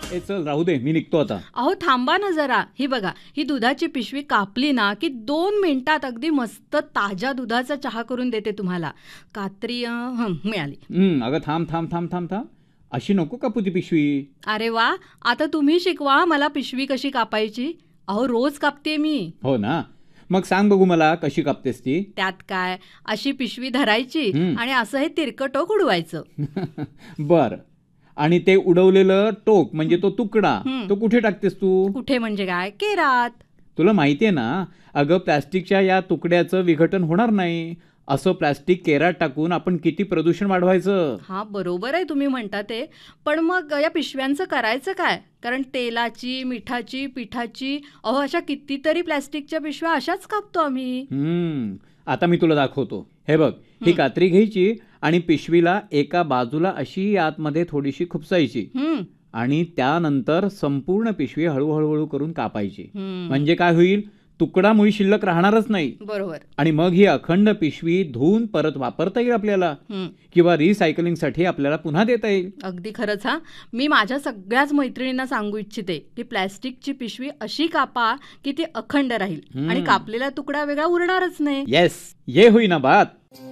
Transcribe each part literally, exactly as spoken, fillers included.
ए चल राहू दे, मी निघतो आता. अहो थांबा ना जरा. ही बघा, ही दुधाची पिशवी कापली ना की दोन मिनिटात अगदी मस्त ताज्या दुधाचा चहा करून देते तुम्हाला. कात्री अं, हं, मिळाली. हं, अगं थांब थांब थांब थांब थांब. अशी नको कापू ती पिशवी. अरे वा, आता तुम्ही शिकवा मला पिशवी कशी कापायची. अहो रोज कापते मी. हो ना, मग सांग बघू मला कशी कापतेस ती. त्यात काय, अशी पिशवी धरायची हं. आणि असं हे तिरकं टोक उडवायचं. बर, आणि ते उडवलेलं टोक म्हणजे तो तुकडा हं. तो कुठे टाकतेस तू? कुठे म्हणजे काय, केरात. तुला माहितीये ना, अगं प्लॅस्टिकच्या या तुकड्याचं विघटन होणार नाही. असं प्लॅस्टिक केरात टाकून आपण किती प्रदूषण वाढवायचं. हा बरोबर आहे तुम्ही म्हणता ते. पण मग या पिशव्यांचं करायचं काय? कारण तेलाची, मिठाची, पिठाची, अहो अशा कितीतरी प्लॅस्टिकच्या पिशव्या अशाच कापतो आम्ही. हम्म, आता मी तुला दाखवतो. हे बघ, ही कात्री घ्यायची आणि पिशवीला एका बाजूला अशी आतमध्ये थोडीशी खुपसायची हम्म, आणि त्यानंतर संपूर्ण पिशवी हळूहळू हळू करून कापायची. हम्म. म्हणजे काय होईल, तुकडा मुळी शिल्लक राहणारच नाही. बरोबर. आणि मग ही अखंड पिशवी धुवून परत वापरता येईल आपल्याला, हम्म. किंवा रिसायकलिंगसाठी आपल्याला पुन्हा देता येईल. अगदी खरंच हा. मी माझ्या सगळ्याच मैत्रिणींना सांगू इच्छिते की प्लॅस्टिकची पिशवी अशी कापा की ती अखंड राहील हम्म. आणि कापलेला तुकडा वेगळा उरणारच नाही. येस, ये होईना बात.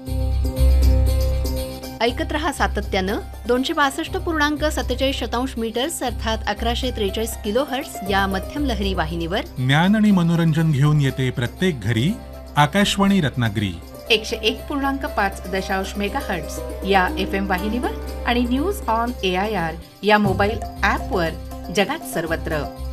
ऐकत रहा सातत्यानं दोनशे बासष्ट पूर्णांक सत्तेचाळीस शतांश मीटर्स अर्थात अकराशे त्रेचाळीस किलो हर्ट्स या मध्यम लहरी वाहिनीवर ज्ञान आणि मनोरंजन घेऊन येते प्रत्येक घरी आकाशवाणी रत्नागिरी. एकशे एक पूर्णांक पाच दशांश मेगा हर्ट्स या एफ एम वाहिनीवर आणि news on A I R या मोबाईल ॲपवर जगात सर्वत्र.